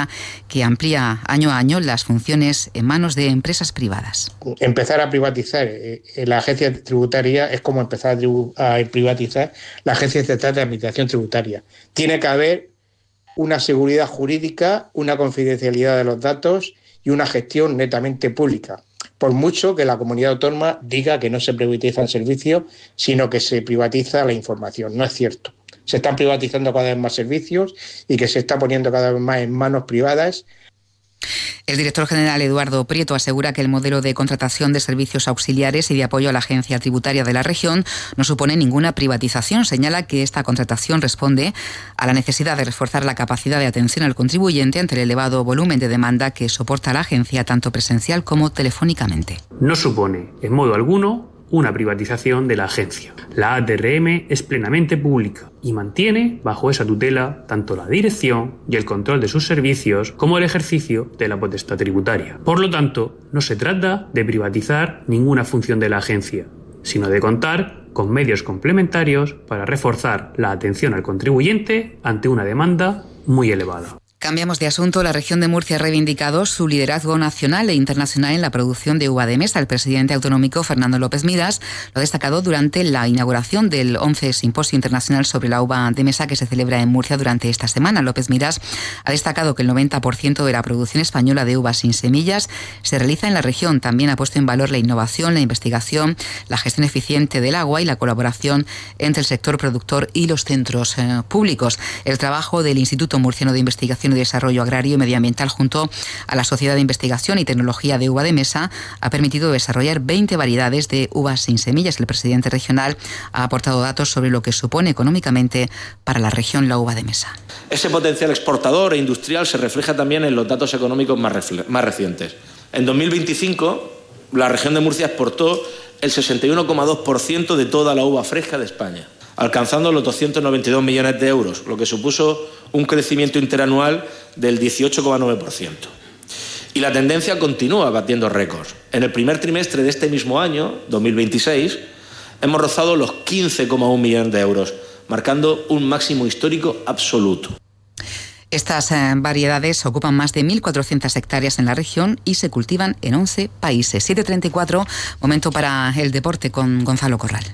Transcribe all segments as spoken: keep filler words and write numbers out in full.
asegura que amplía año a año las funciones en manos de empresas privadas. Empezar a privatizar eh, la agencia tributaria es como empezar a, tribu- a privatizar la Agencia Estatal de Administración Tributaria. Tiene que haber una seguridad jurídica, una confidencialidad de los datos y una gestión netamente pública. Por mucho que la comunidad autónoma diga que no se privatizan servicios, sino que se privatiza la información. No es cierto. Se están privatizando cada vez más servicios y que se está poniendo cada vez más en manos privadas. El director general Eduardo Prieto asegura que el modelo de contratación de servicios auxiliares y de apoyo a la agencia tributaria de la región no supone ninguna privatización. Señala que esta contratación responde a la necesidad de reforzar la capacidad de atención al contribuyente ante el elevado volumen de demanda que soporta la agencia tanto presencial como telefónicamente. No supone, en modo alguno, una privatización de la agencia. La A T R M es plenamente pública y mantiene bajo esa tutela tanto la dirección y el control de sus servicios como el ejercicio de la potestad tributaria. Por lo tanto, no se trata de privatizar ninguna función de la agencia, sino de contar con medios complementarios para reforzar la atención al contribuyente ante una demanda muy elevada. Cambiamos de asunto. La región de Murcia ha reivindicado su liderazgo nacional e internacional en la producción de uva de mesa. El presidente autonómico, Fernando López Miras, lo ha destacado durante la inauguración del once Simposio Internacional sobre la Uva de Mesa que se celebra en Murcia durante esta semana. López Miras ha destacado que el noventa por ciento de la producción española de uvas sin semillas se realiza en la región. También ha puesto en valor la innovación, la investigación, la gestión eficiente del agua y la colaboración entre el sector productor y los centros eh, públicos. El trabajo del Instituto Murciano de Investigación y Desarrollo Agrario y Medioambiental junto a la Sociedad de Investigación y Tecnología de Uva de Mesa ha permitido desarrollar veinte variedades de uvas sin semillas. El presidente regional ha aportado datos sobre lo que supone económicamente para la región la uva de mesa. Ese potencial exportador e industrial se refleja también en los datos económicos más, más recientes. En dos mil veinticinco, la región de Murcia exportó el sesenta y uno coma dos por ciento de toda la uva fresca de España, alcanzando los doscientos noventa y dos millones de euros, lo que supuso un crecimiento interanual del dieciocho coma nueve por ciento. Y la tendencia continúa batiendo récords. En el primer trimestre de este mismo año, dos mil veintiséis, hemos rozado los quince coma uno millones de euros, marcando un máximo histórico absoluto. Estas eh, variedades ocupan más de mil cuatrocientas hectáreas en la región y se cultivan en once países. siete treinta y cuatro, momento para el deporte con Gonzalo Corral.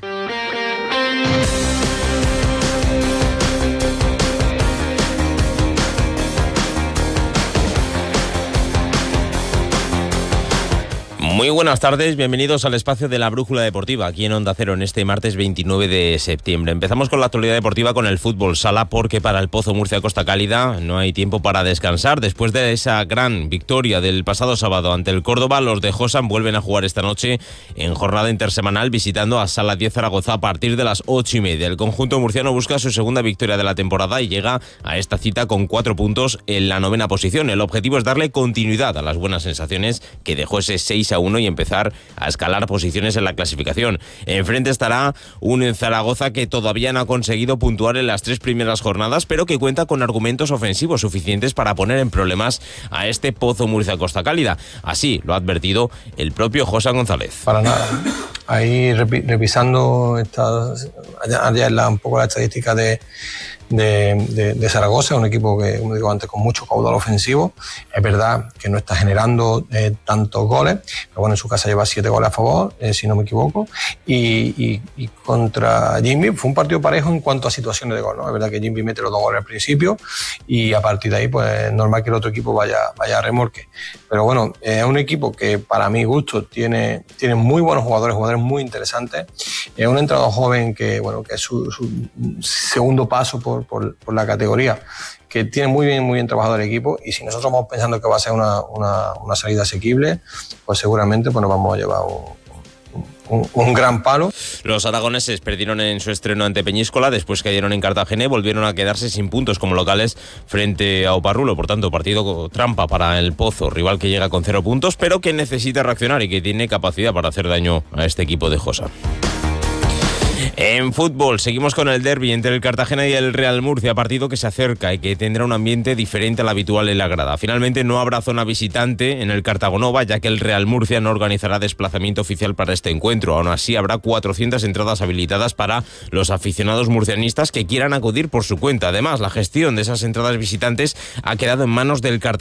Muy buenas tardes, bienvenidos al espacio de la Brújula Deportiva, aquí en Onda Cero en este martes veintinueve de septiembre. Empezamos con la actualidad deportiva con el fútbol sala, porque para el Pozo Murcia Costa Cálida no hay tiempo para descansar. Después de esa gran victoria del pasado sábado ante el Córdoba, los de Josan vuelven a jugar esta noche en jornada intersemanal visitando a Sala diez Zaragoza a partir de las ocho y media. El conjunto murciano busca su segunda victoria de la temporada y llega a esta cita con cuatro puntos en la novena posición. El objetivo es darle continuidad a las buenas sensaciones que dejó ese seis a uno y empezar a escalar posiciones en la clasificación. Enfrente estará un Zaragoza que todavía no ha conseguido puntuar en las tres primeras jornadas, pero que cuenta con argumentos ofensivos suficientes para poner en problemas a este Pozo Murcia Costa Cálida. Así lo ha advertido el propio José González. Para nada. Ahí revisando estas, allá en la, un poco la estadística de De, de, de Zaragoza, un equipo que, como digo antes, con mucho caudal ofensivo. Es verdad que no está generando eh, tantos goles, pero bueno, en su casa lleva siete goles a favor, eh, si no me equivoco, y, y, y contra Jimmy fue un partido parejo en cuanto a situaciones de gol, ¿no? Es verdad que Jimmy mete los dos goles al principio y a partir de ahí, pues es normal que el otro equipo vaya, vaya a remolque. Pero bueno, es eh, un equipo que para mi gusto tiene, tiene muy buenos jugadores, jugadores muy interesantes. Es un entrenador joven que, bueno, que es su, su segundo paso por Por, por la categoría, que tiene muy bien, muy bien trabajado el equipo, y si nosotros vamos pensando que va a ser una, una, una salida asequible, pues seguramente pues nos vamos a llevar un, un, un gran palo. Los aragoneses perdieron en su estreno ante Peñíscola, después cayeron en Cartagena y volvieron a quedarse sin puntos como locales frente a Oparrulo. Por tanto, partido trampa para el Pozo, rival que llega con cero puntos, pero que necesita reaccionar y que tiene capacidad para hacer daño a este equipo de Josa. En fútbol, seguimos con el derbi entre el Cartagena y el Real Murcia, partido que se acerca y que tendrá un ambiente diferente al habitual en la grada. Finalmente no habrá zona visitante en el Cartagonova, ya que el Real Murcia no organizará desplazamiento oficial para este encuentro. Aún así, habrá cuatrocientas entradas habilitadas para los aficionados murcianistas que quieran acudir por su cuenta. Además, la gestión de esas entradas visitantes ha quedado en manos del Cartagena.